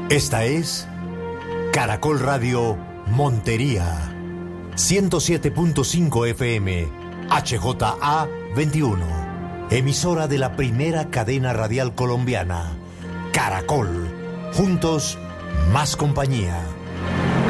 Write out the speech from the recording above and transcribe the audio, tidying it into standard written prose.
Esta es Caracol Radio Montería, 107.5 FM, HJA 21, emisora de la primera cadena radial colombiana, Caracol, juntos, más compañía.